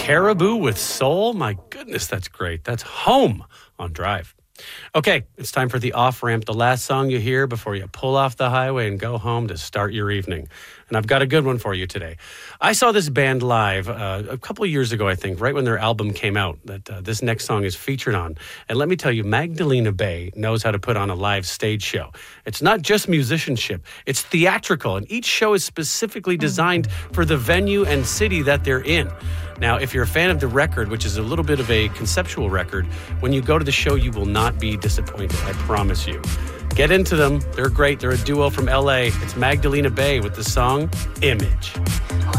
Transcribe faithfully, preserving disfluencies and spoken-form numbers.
Caribou with Soul. My goodness, that's great. That's Home on Drive. Okay, it's time for the off-ramp, the last song you hear before you pull off the highway and go home to start your evening. And I've got a good one for you today. I saw this band live uh, a couple of years ago, I think, right when their album came out, that uh, this next song is featured on. And let me tell you, Magdalena Bay knows how to put on a live stage show. It's not just musicianship, it's theatrical, and each show is specifically designed for the venue and city that they're in. Now, if you're a fan of the record, which is a little bit of a conceptual record, when you go to the show, you will not be disappointed, I promise you. Get into them. They're great. They're a duo from L A. It's Magdalena Bay with the song Image.